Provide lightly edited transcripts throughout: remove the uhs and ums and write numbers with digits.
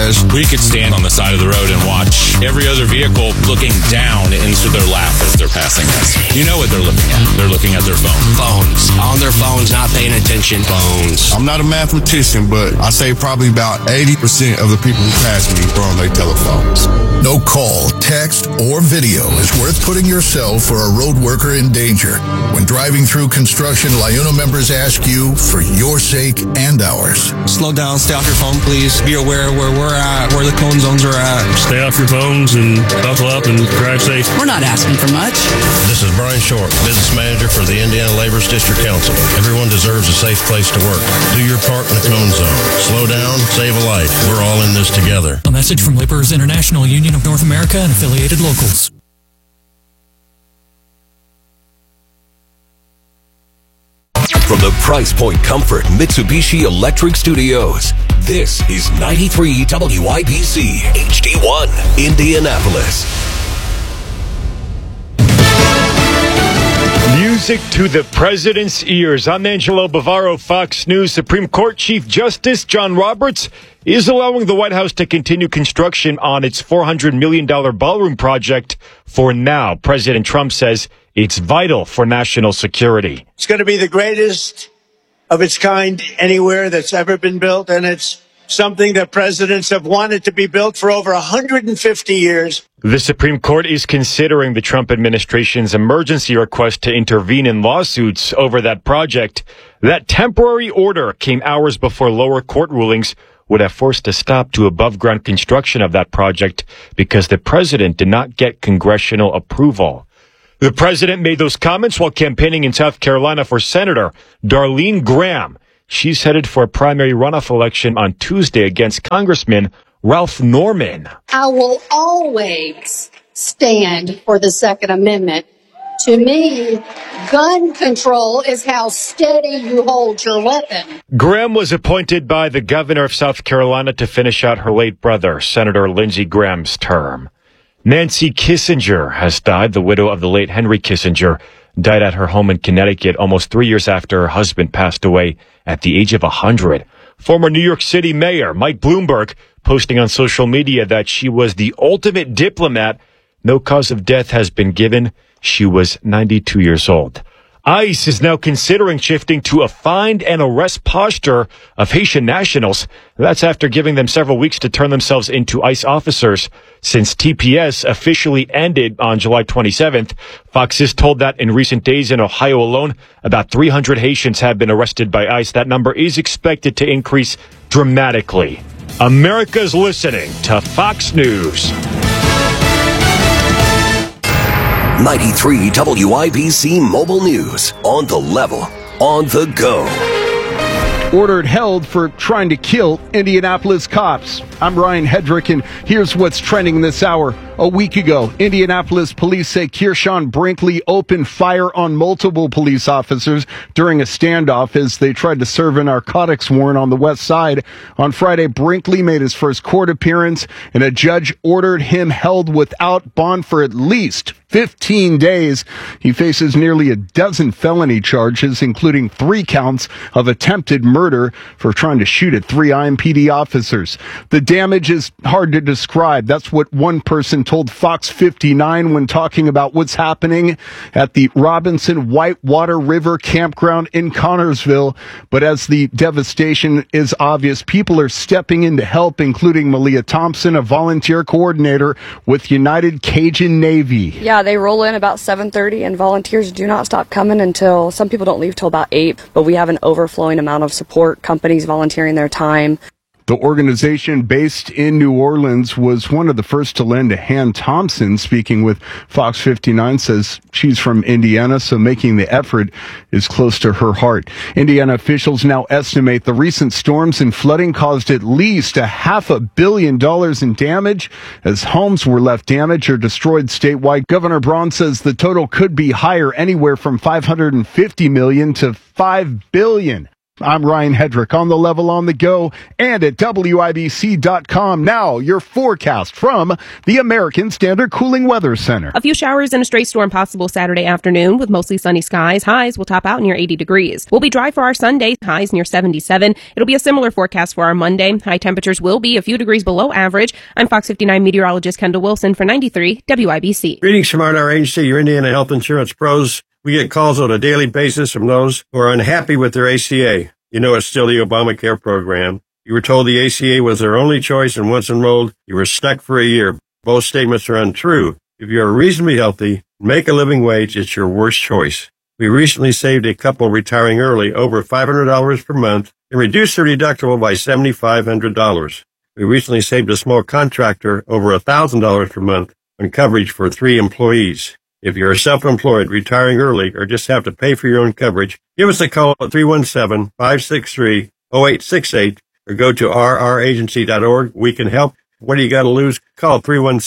cars. We could stand on the side of the road and watch every other vehicle looking down into their lap as they're passing us. You know what they're looking at. They're looking at their phones. On their phones, not paying attention. Phones. I'm not a mathematician, but I say probably about 80% of the people who pass me are on their telephones. No call, text, or video is worth putting yourself or a road worker in danger. When driving through construction, LIUNA members ask you for your sake and ours. Slow down, stay off your phone, please. Be aware where we're at, where the cone zones are at. Stay off your phones and buckle up and drive safe. We're not asking for much. This is Brian Short, business manager for the Indiana Laborers District Council. Everyone deserves a safe place to work. Do your part in the cone zone. Slow down, save a life. We're all in this together. A message from Laborers International Union of North America and affiliated locals. From the Price Point Comfort Mitsubishi Electric Studios, this is 93 WIBC HD1, Indianapolis. Music to the president's ears. I'm Angelo Bavaro, Fox News. Supreme Court Chief Justice John Roberts is allowing the White House to continue construction on its $400 million ballroom project for now. President Trump says it's vital for national security. It's going to be the greatest of its kind anywhere that's ever been built, and it's something that presidents have wanted to be built for over 150 years. The Supreme Court is considering the Trump administration's emergency request to intervene in lawsuits over that project. That temporary order came hours before lower court rulings would have forced a stop to above-ground construction of that project because the president did not get congressional approval. The president made those comments while campaigning in South Carolina for Senator Darlene Graham. She's headed for a primary runoff election on Tuesday against Congressman Ralph Norman. I will always stand for the Second Amendment. To me, gun control is how steady you hold your weapon. Graham was appointed by the governor of South Carolina to finish out her late brother, Senator Lindsey Graham's term. Nancy Kissinger has died. The widow of the late Henry Kissinger died at her home in Connecticut almost 3 years after her husband passed away at the age of 100. Former New York City Mayor Mike Bloomberg posting on social media that she was the ultimate diplomat. No cause of death has been given. She was 92 years old. ICE is now considering shifting to a find and arrest posture of Haitian nationals. That's after giving them several weeks to turn themselves into ICE officers since TPS officially ended on July 27th. Fox is told that in recent days in Ohio alone, about 300 Haitians have been arrested by ICE. That number is expected to increase dramatically. America's listening to Fox News. 93 WIBC Mobile News. On the level, on the go. Ordered held for trying to kill Indianapolis cops. I'm Ryan Hedrick, and here's what's trending this hour. A week ago, Indianapolis police say Kearshawn Brinkley opened fire on multiple police officers during a standoff as they tried to serve a narcotics warrant on the west side. On Friday, Brinkley made his first court appearance, and a judge ordered him held without bond for at least 15 days. He faces nearly a dozen felony charges, including 3 counts of attempted murder for trying to shoot at 3 IMPD officers. The damage is hard to describe. That's what one person told Fox 59 when talking about what's happening at the Robinson Whitewater River Campground in Connorsville. But as the devastation is obvious, people are stepping in to help, including Malia Thompson, a volunteer coordinator with United Cajun Navy. Yeah, they roll in about 7:30, and volunteers do not stop coming until, some people don't leave till about 8, but we have an overflowing amount of support, companies volunteering their time. The organization based in New Orleans was one of the first to lend a hand. Thompson, speaking with Fox 59, says she's from Indiana, so making the effort is close to her heart. Indiana officials now estimate the recent storms and flooding caused at least $500 million in damage as homes were left damaged or destroyed statewide. Governor Braun says the total could be higher, anywhere from $550 million to $5 billion. I'm Ryan Hedrick on The Level on the Go and at WIBC.com. Now, your forecast from the American Standard Cooling Weather Center. A few showers and a stray storm possible Saturday afternoon with mostly sunny skies. Highs will top out near 80 degrees. We'll be dry for our Sunday, highs near 77. It'll be a similar forecast for our Monday. High temperatures will be a few degrees below average. I'm Fox 59 meteorologist Kendall Wilson for 93 WIBC. Greetings from our agency, your Indiana Health Insurance Pros. We get calls on a daily basis from those who are unhappy with their ACA. You know, it's still the Obamacare program. You were told the ACA was their only choice, and once enrolled, you were stuck for a year. Both statements are untrue. If you are reasonably healthy, make a living wage, it's your worst choice. We recently saved a couple retiring early over $500 per month and reduced their deductible by $7,500. We recently saved a small contractor over $1,000 per month on coverage for 3 employees. If you're self-employed, retiring early, or just have to pay for your own coverage, give us a call at 317-563-0868 or go to rragency.org. We can help. What do you got to lose? Call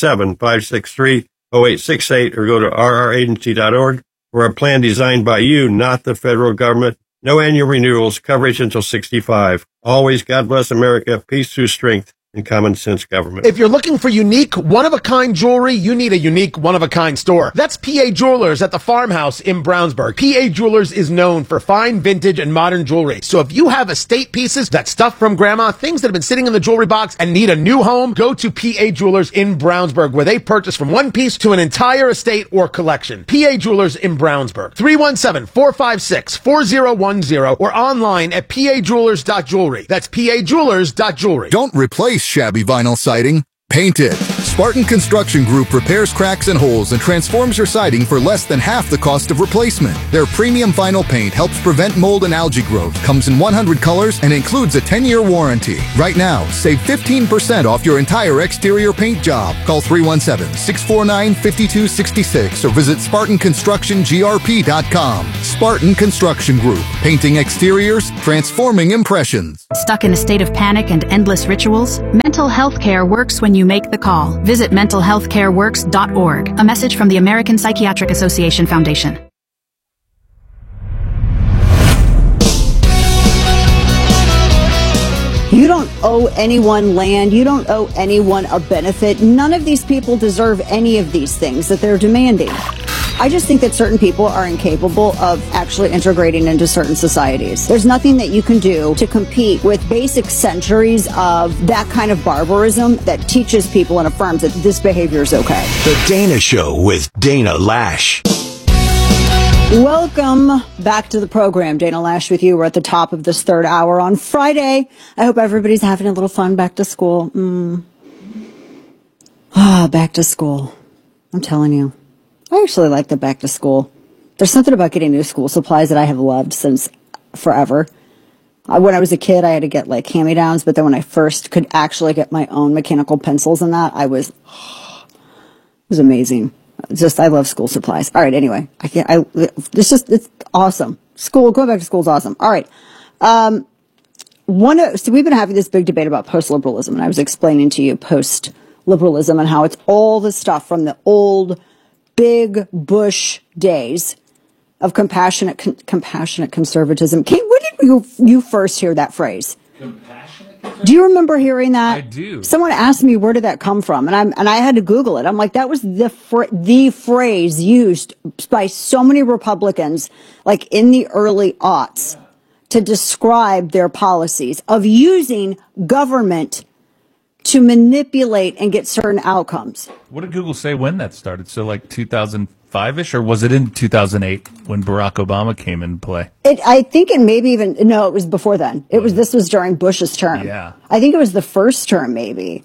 317-563-0868 or go to rragency.org for a plan designed by you, not the federal government. No annual renewals, coverage until 65. Always God bless America, peace through strength, and common sense government. If you're looking for unique, one-of-a-kind jewelry, you need a unique, one-of-a-kind store. That's PA Jewelers at the Farmhouse in Brownsburg. PA Jewelers is known for fine, vintage, and modern jewelry. So if you have estate pieces, that stuff from grandma, things that have been sitting in the jewelry box and need a new home, go to PA Jewelers in Brownsburg, where they purchase from one piece to an entire estate or collection. PA Jewelers in Brownsburg. 317-456-4010 or online at pajewelers.jewelry. That's pajewelers.jewelry. Don't replace shabby vinyl siding, paint it. Spartan Construction Group repairs cracks and holes and transforms your siding for less than half the cost of replacement. Their premium vinyl paint helps prevent mold and algae growth, comes in 100 colors, and includes a 10-year warranty. Right now, save 15% off your entire exterior paint job. Call 317-649-5266 or visit SpartanConstructionGRP.com. Spartan Construction Group, painting exteriors, transforming impressions. Stuck in a state of panic and endless rituals? Mental health care works when you make the call. Visit mentalhealthcareworks.org. A message from the American Psychiatric Association Foundation. You don't owe anyone land. You don't owe anyone a benefit. None of these people deserve any of these things that they're demanding. I just think that certain people are incapable of actually integrating into certain societies. There's nothing that you can do to compete with basic centuries of that kind of barbarism that teaches people and affirms that this behavior is okay. The Dana Show with Dana Lash. Welcome back to the program. Dana Lash with you. We're at the top of this third hour on Friday. I hope everybody's having a little fun back to school. Back to school. I'm telling you. I actually like the back to school. There's something about getting new school supplies that I have loved since forever. When I was a kid, I had to get like hand-me-downs, but then when I first could actually get my own mechanical pencils and that, it was amazing. I love school supplies. All right, anyway, it's awesome. Going back to school is awesome. All right. So we've been having this big debate about post-liberalism, and I was explaining to you post-liberalism and how it's all the stuff from the old big Bush days of compassionate conservatism. Kate, when did you first hear that phrase? Compassionate conservatism? Do you remember hearing that? I do. Someone asked me, where did that come from? And I had to Google it. I'm like, that was the phrase used by so many Republicans, like in the early aughts, to describe their policies of using government to manipulate and get certain outcomes. What did Google say when that started? So like 2005-ish, or was it in 2008 when Barack Obama came into play? I think it maybe even, no, it was before then. This was during Bush's term. Yeah. I think it was the first term maybe.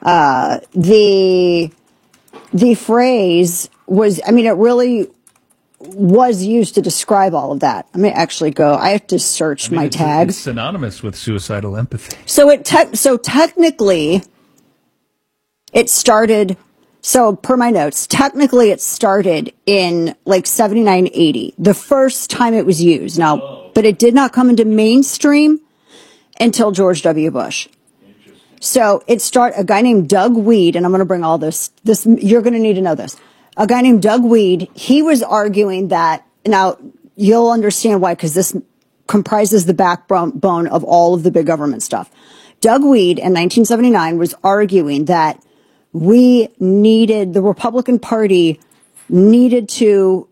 The phrase was, it really was used to describe all of that. I have to search my tags. It's synonymous with suicidal empathy. So technically it started, per my notes, technically it started in like 79, 80, the first time it was used. Now, but it did not come into mainstream until George W. Bush. So a guy named Doug Weed, and I'm going to bring all this, you're going to need to know this. A guy named Doug Weed, he was arguing that, now you'll understand why, because this comprises the backbone of all of the big government stuff. Doug Weed in 1979 was arguing that the Republican Party needed to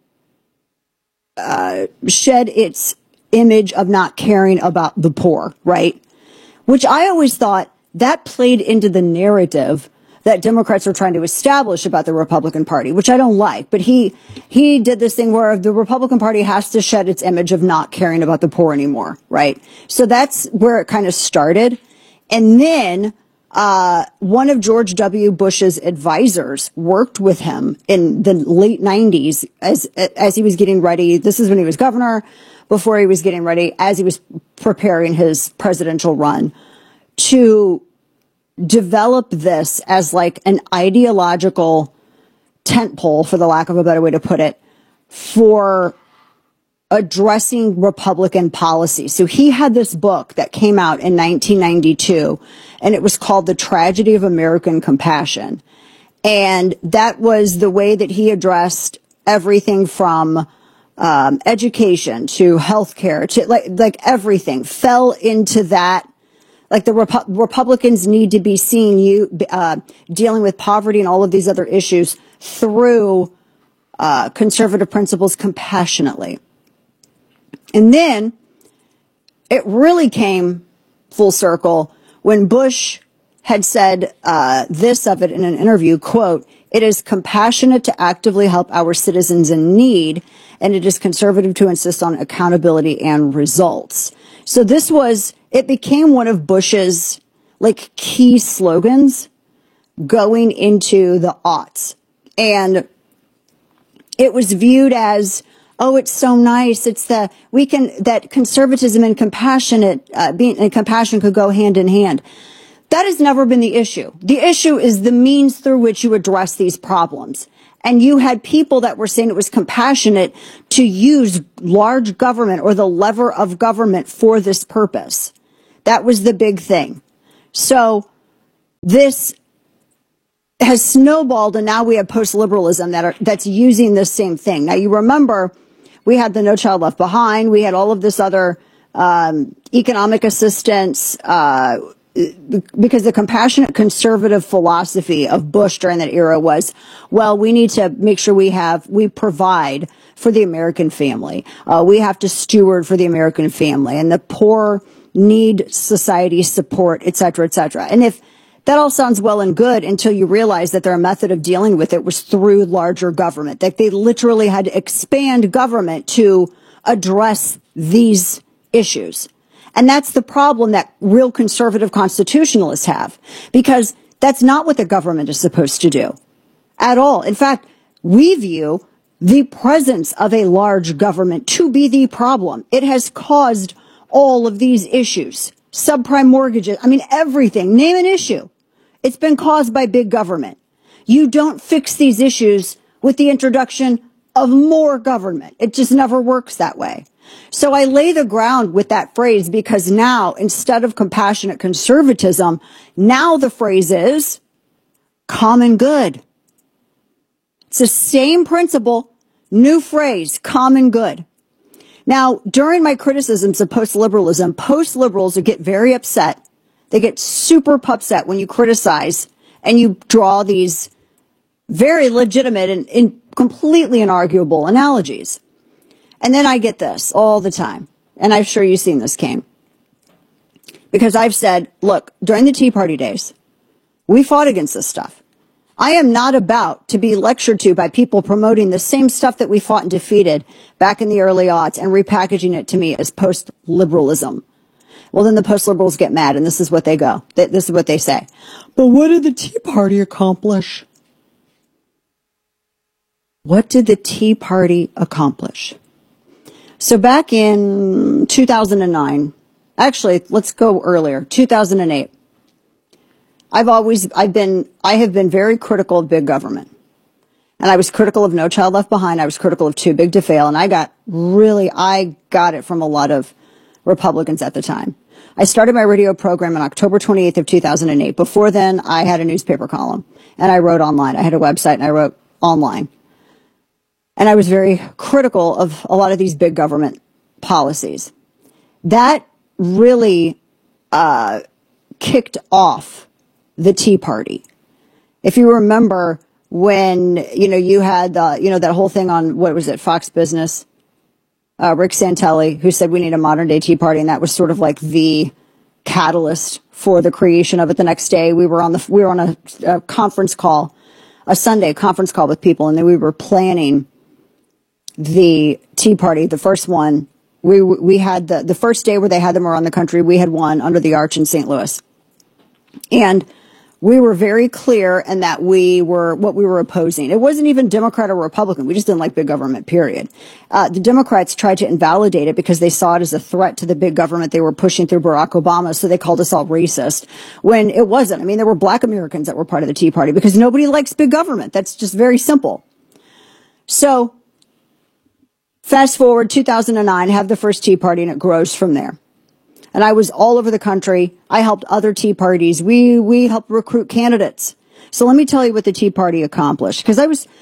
shed its image of not caring about the poor, right? Which I always thought that played into the narrative that Democrats are trying to establish about the Republican Party, which I don't like. But he did this thing where the Republican Party has to shed its image of not caring about the poor anymore, right? So that's where it kind of started. And then one of George W. Bush's advisors worked with him in the late 90s as he was getting ready. This is when he was governor, before he was getting ready, as he was preparing his presidential run, to develop this as like an ideological tentpole, for the lack of a better way to put it, for addressing Republican policy. So he had this book that came out in 1992, and it was called The Tragedy of American Compassion. And that was the way that he addressed everything from education to healthcare to like everything fell into that. Like the Republicans need to be seeing dealing with poverty and all of these other issues through conservative principles compassionately. And then it really came full circle when Bush had said this of it in an interview, quote, "It is compassionate to actively help our citizens in need, and it is conservative to insist on accountability and results." So it became one of Bush's like key slogans going into the aughts. And it was viewed as, oh, it's so nice. It's that conservatism and compassion could go hand in hand. That has never been the issue. The issue is the means through which you address these problems. And you had people that were saying it was compassionate to use large government or the lever of government for this purpose. That was the big thing. So this has snowballed, and now we have post-liberalism that's using this same thing. Now, you remember we had the No Child Left Behind. We had all of this other economic assistance because the compassionate conservative philosophy of Bush during that era was, well, we need to make sure we provide for the American family. We have to steward for the American family, and the poor need society support, et cetera, et cetera. And if that all sounds well and good until you realize that their method of dealing with it was through larger government, that they literally had to expand government to address these issues. And that's the problem that real conservative constitutionalists have, because that's not what the government is supposed to do at all. In fact, we view the presence of a large government to be the problem. It has caused all of these issues, subprime mortgages. I mean, everything, name an issue. It's been caused by big government. You don't fix these issues with the introduction of more government. It just never works that way. So I lay the ground with that phrase because now, instead of compassionate conservatism, now the phrase is common good. It's the same principle, new phrase, common good. Now, during my criticisms of post-liberalism, post-liberals get very upset. They get super upset when you criticize and you draw these very legitimate and completely inarguable analogies. And then I get this all the time. And I'm sure you've seen this, Kane. Because I've said, look, during the Tea Party days, we fought against this stuff. I am not about to be lectured to by people promoting the same stuff that we fought and defeated back in the early aughts and repackaging it to me as post-liberalism. Well, then the post-liberals get mad, and this is what they go. This is what they say. But what did the Tea Party accomplish? What did the Tea Party accomplish? So back in 2009, actually, let's go earlier, 2008. I have been very critical of big government. And I was critical of No Child Left Behind. I was critical of Too Big to Fail. And I got it from a lot of Republicans at the time. I started my radio program on October 28th of 2008. Before then, I had a newspaper column and I wrote online. I had a website and I wrote online. And I was very critical of a lot of these big government policies. that really kicked off the Tea Party. If you remember when, you had, that whole thing on, what was it, Fox Business, Rick Santelli, who said we need a modern day Tea Party. And that was sort of like the catalyst for the creation of it. The next day we were on a conference call, a Sunday conference call with people. And then we were planning the Tea Party, the first one. We had the first day where they had them around the country. We had one under the Arch in St. Louis. And we were very clear in that what we were opposing. It wasn't even Democrat or Republican. We just didn't like big government, period. The Democrats tried to invalidate it because they saw it as a threat to the big government they were pushing through Barack Obama. So they called us all racist when it wasn't. I mean, there were black Americans that were part of the Tea Party because nobody likes big government. That's just very simple. So fast forward 2009, have the first Tea Party, and it grows from there. And I was all over the country. I helped other Tea Parties. We helped recruit candidates. So let me tell you what the Tea Party accomplished. Because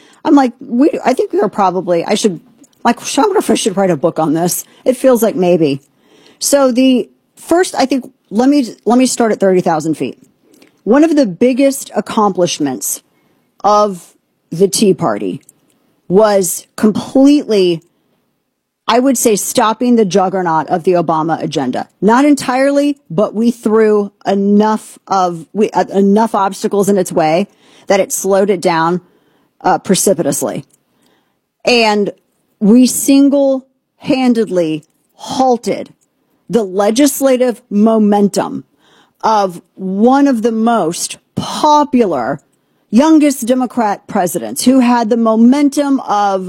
I think we are probably, I wonder if I should write a book on this. It feels like maybe. So the first, I think, let me start at 30,000 feet. One of the biggest accomplishments of the Tea Party was completely, I would say, stopping the juggernaut of the Obama agenda. Not entirely, but we threw enough obstacles in its way that it slowed it down precipitously. And we single-handedly halted the legislative momentum of one of the most popular, youngest Democrat presidents who had the momentum of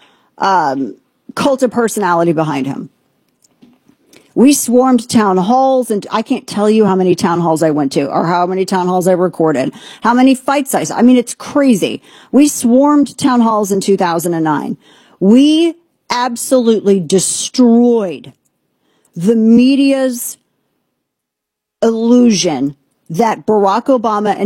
cult of personality behind him. We swarmed town halls, and I can't tell you how many town halls I went to or how many town halls I recorded, how many fights I saw. I mean, it's crazy. We swarmed town halls in 2009. We absolutely destroyed the media's illusion that Barack Obama and